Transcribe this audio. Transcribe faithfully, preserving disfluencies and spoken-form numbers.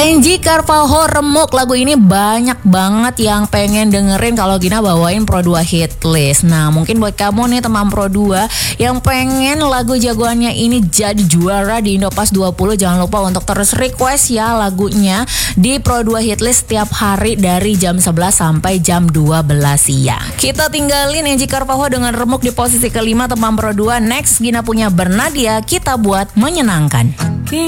Angie Carvalho remuk, lagu ini banyak banget yang pengen dengerin kalau Gina bawain Pro dua Hit List. Nah mungkin buat kamu nih teman Pro dua yang pengen lagu jagoannya ini jadi juara di Indopass dua puluh, jangan lupa untuk terus request ya lagunya di Pro dua Hit List setiap hari dari jam sebelas sampai jam dua belas siang. Kita tinggalin Angie Carvalho dengan remuk di posisi kelima teman Pro dua. Next Gina punya Bernadia, Kita Buat Menyenangkan.